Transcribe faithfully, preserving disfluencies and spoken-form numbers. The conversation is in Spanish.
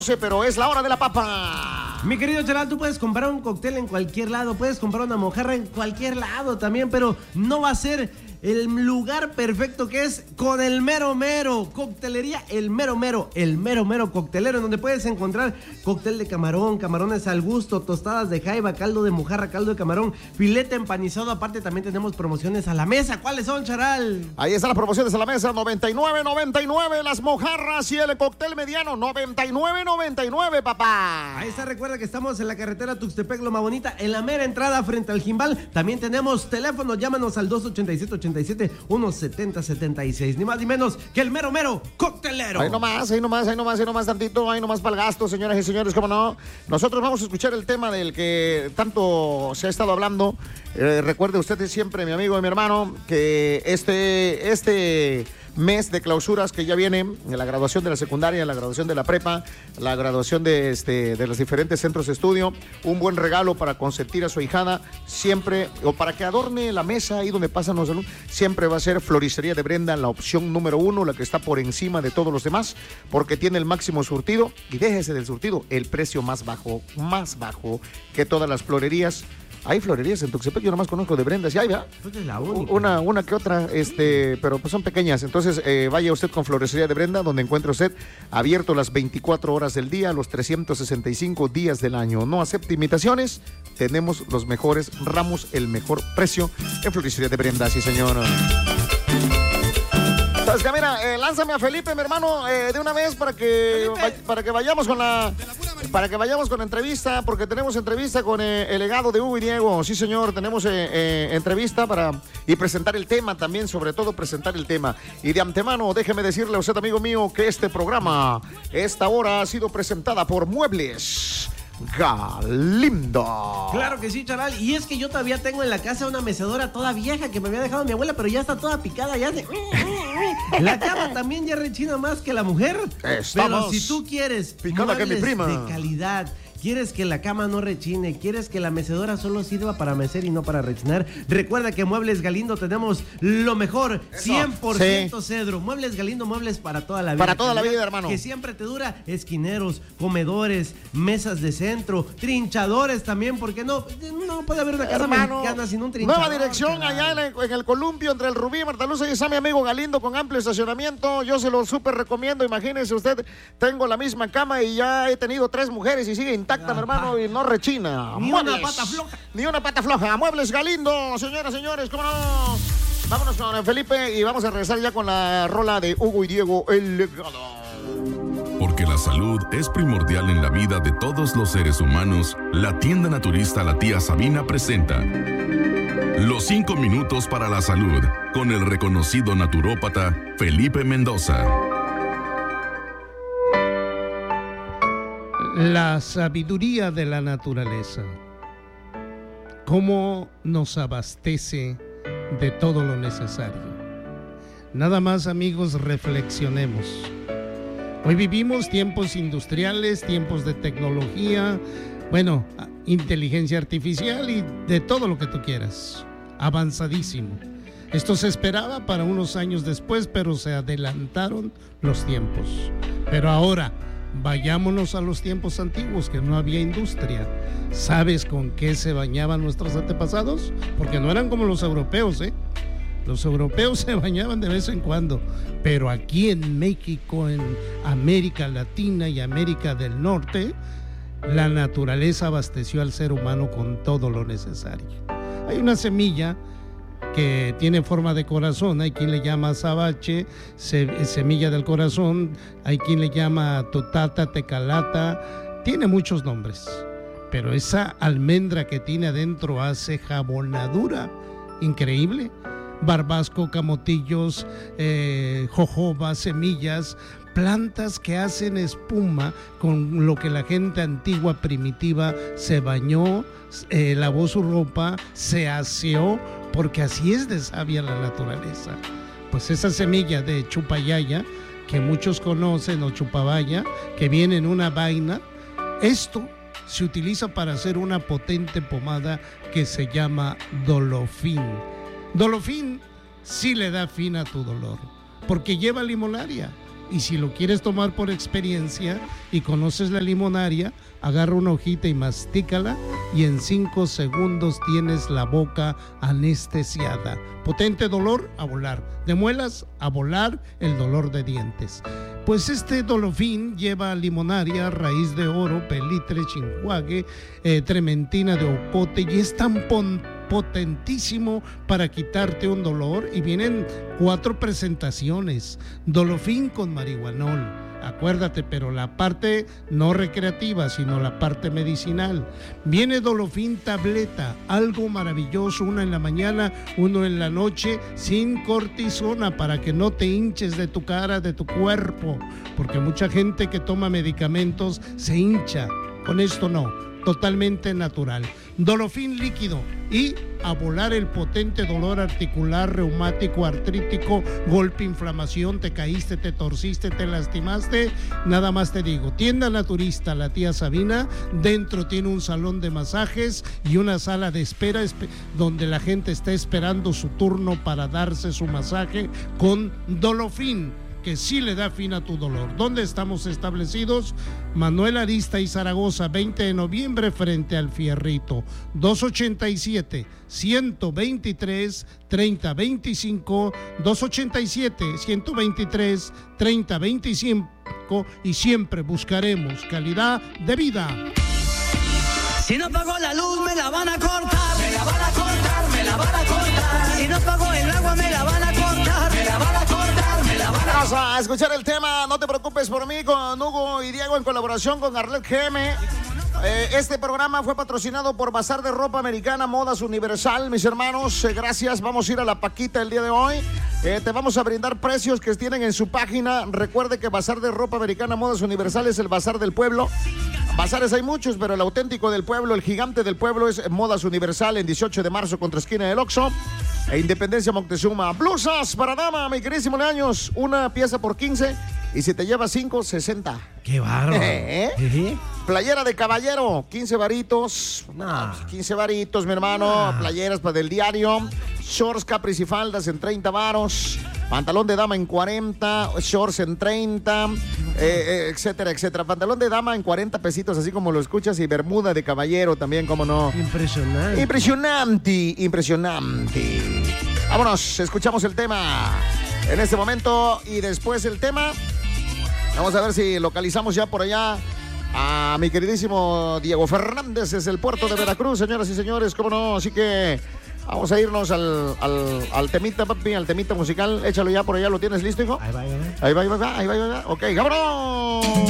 Pero es la hora de la papa. Mi querido Charal, tú puedes comprar un cóctel en cualquier lado, puedes comprar una mojarra en cualquier lado también, pero no va a ser el lugar perfecto que es con el Mero Mero. Coctelería El Mero Mero, el Mero Mero coctelero, en donde puedes encontrar cóctel de camarón, camarones al gusto, tostadas de jaiba, caldo de mojarra, caldo de camarón, filete empanizado. Aparte también tenemos promociones a la mesa. ¿Cuáles son, Charal? Ahí están las promociones a la mesa, noventa y nueve noventa y nueve las mojarras y el cóctel mediano, noventa y nueve noventa y nueve, papá. Ahí está, recuerda que estamos en la carretera Tuxtepec, Loma Bonita, en la mera entrada frente al Jimbal. También tenemos teléfono, llámanos al dos ochenta y siete, ochenta y siete, uno setenta, setenta y seis, ni más ni menos que el Mero Mero coctelero. Ahí nomás, ahí nomás, ahí nomás, ahí nomás tantito, ahí nomás para el gasto, señoras y señores, cómo no. Nosotros vamos a escuchar el tema del que tanto se ha estado hablando. Eh, recuerde usted siempre, mi amigo y mi hermano, que este, este mes de clausuras que ya viene, la graduación de la secundaria, la graduación de la prepa, la graduación de, este, de los diferentes centros de estudio, un buen regalo para consentir a su ahijada, siempre, o para que adorne la mesa ahí donde pasan los alumnos, siempre va a ser Floristería de Brenda, la opción número uno, la que está por encima de todos los demás, porque tiene el máximo surtido, y déjese del surtido, el precio más bajo, más bajo que todas las florerías. Hay florerías en Tuxtepec, yo nomás conozco de Brenda, ¿sí hay, verdad? Pues es la única. Una, una que otra, este, pero pues son pequeñas. Entonces, eh, vaya usted con Floristería de Brenda, donde encuentra usted abierto las veinticuatro horas del día, los trescientos sesenta y cinco días del año. No acepte imitaciones, tenemos los mejores ramos, el mejor precio en Floristería de Brenda, sí, señor. Sabes que mira, eh, lánzame a Felipe, mi hermano, eh, de una vez para que va, para que vayamos con la para que vayamos con la entrevista, porque tenemos entrevista con eh, el legado de Hugo y Diego. Sí, señor, tenemos eh, eh, entrevista para y presentar el tema también, sobre todo presentar el tema. Y de antemano, déjeme decirle a usted, amigo mío, que este programa, esta hora ha sido presentada por Muebles Galindo. Claro que sí, Charal. Y es que yo todavía tengo en la casa una mecedora toda vieja que me había dejado mi abuela, pero ya está toda picada, ya se... La cama también ya rechina más que la mujer. Estamos pero si tú quieres picada que mi prima. de calidad, quieres que la cama no rechine, quieres que la mecedora solo sirva para mecer y no para rechinar, recuerda que Muebles Galindo tenemos lo mejor. Eso, cien por ciento sí. Cedro. Muebles Galindo, muebles para toda la vida. Para toda la vida, hermano. Que siempre te dura. Esquineros, comedores, mesas de centro, trinchadores también, porque no, no puede haber una casa hermano, mexicana sin un trinchador. Nueva dirección, caray. Allá en el, en el columpio entre el Rubí y Martaluza, y está mi amigo Galindo con amplio estacionamiento. Yo se lo súper recomiendo. Imagínense usted, tengo la misma cama y ya he tenido tres mujeres y sigue intacta, ah, mi hermano, y no rechina. Ni Muebles, una pata floja. Ni una pata floja. Muebles Galindo, señoras, señores, ¿cómo no? Vámonos con Felipe y vamos a regresar ya con la rola de Hugo y Diego, el legado. Porque la salud es primordial en la vida de todos los seres humanos, la tienda naturista La Tía Sabina presenta Los cinco minutos para la salud con el reconocido naturópata Felipe Mendoza. La sabiduría de la naturaleza, cómo nos abastece de todo lo necesario. Nada más, amigos, reflexionemos. Hoy vivimos tiempos industriales, tiempos de tecnología, bueno, inteligencia artificial y de todo lo que tú quieras, avanzadísimo. Esto se esperaba para unos años después, pero se adelantaron los tiempos. Pero ahora, vayámonos a los tiempos antiguos, que no había industria. ¿Sabes con qué se bañaban nuestros antepasados? Porque no eran como los europeos, ¿eh? Los europeos se bañaban de vez en cuando, pero aquí en México, en América Latina y América del Norte, la naturaleza abasteció al ser humano con todo lo necesario. Hay una semilla que tiene forma de corazón, hay quien le llama azabache, se, semilla del corazón, hay quien le llama totata, tecalata, tiene muchos nombres, pero esa almendra que tiene adentro hace jabonadura increíble. Barbasco, camotillos, eh, jojoba, semillas, plantas que hacen espuma con lo que la gente antigua primitiva se bañó, eh, lavó su ropa, se aseó, porque así es de sabia la naturaleza. Pues esa semilla de chupayaya, que muchos conocen, o chupabaya, que viene en una vaina, esto se utiliza para hacer una potente pomada que se llama Dolofin. Dolofin sí le da fin a tu dolor, porque lleva limonaria. Y si lo quieres tomar por experiencia y conoces la limonaria, agarra una hojita y mastícala y en cinco segundos tienes la boca anestesiada. Potente dolor, a volar. De muelas, a volar el dolor de dientes. Pues este Dolofin lleva limonaria, raíz de oro, pelitre, chinjuague, eh, trementina de ocote y es tan pon potentísimo para quitarte un dolor y vienen cuatro presentaciones. Dolofin con marihuanol. Acuérdate, pero la parte no recreativa, sino la parte medicinal. Viene Dolofin tableta, algo maravilloso, una en la mañana, uno en la noche, sin cortisona, para que no te hinches de tu cara, de tu cuerpo, porque mucha gente que toma medicamentos se hincha. Con esto no, totalmente natural. Dolofin líquido y a volar el potente dolor articular, reumático, artrítico, golpe, inflamación, te caíste, te torciste, te lastimaste. Nada más te digo, tienda naturista La Tía Sabina, dentro tiene un salón de masajes y una sala de espera esp- donde la gente está esperando su turno para darse su masaje con Dolofin, que sí le da fin a tu dolor. ¿Dónde estamos establecidos? Manuel Arista y Zaragoza, veinte de noviembre, frente al Fierrito. dos ochenta y siete, ciento veintitrés, treinta veinticinco, dos ochenta y siete, ciento veintitrés, treinta veinticinco, y siempre buscaremos calidad de vida. Si no pago la luz me la van a cortar, me la van a cortar, me la van a cortar. Si no pago el agua me la van a cortar, me la van a cortar, me la van a cortar. Vamos a escuchar el tema No te preocupes por mí con Hugo y Diego en colaboración con Arlet G M. Eh, este programa fue patrocinado por Bazar de Ropa Americana Modas Universal, mis hermanos. Eh, gracias. Vamos a ir a la Paquita el día de hoy. Eh, te vamos a brindar precios que tienen en su página. Recuerde que Bazar de Ropa Americana Modas Universal es el bazar del pueblo. Bazares hay muchos, pero el auténtico del pueblo, el gigante del pueblo, es Modas Universal en dieciocho de marzo contra esquina del Oxxo e Independencia Moctezuma. Blusas para dama, mi queridísimo Leaños, una pieza por quince y si te llevas cinco, sesenta. ¡Qué bárbaro! ¿Eh? ¿Eh? Playera de caballero, quince varitos. Nah. quince varitos, mi hermano. Nah. Playeras para del diario. Shorts, capris y faldas en treinta varos. Pantalón de dama en cuarenta. Shorts en treinta. Eh, eh, etcétera, etcétera. Pantalón de dama en cuarenta pesitos, así como lo escuchas. Y bermuda de caballero también, como no. Impresionante. Impresionante, impresionante. Vámonos, escuchamos el tema en este momento y después el tema. Vamos a ver si localizamos ya por allá a mi queridísimo Diego Fernández desde el puerto de Veracruz, señoras y señores, cómo no. Así que vamos a irnos al, al, al temita, papi, al temita musical. Échalo ya por allá, ¿lo tienes listo, hijo? Ahí va, ahí va. Ahí va, ahí va, ahí va, ahí va. Ok, vámonos.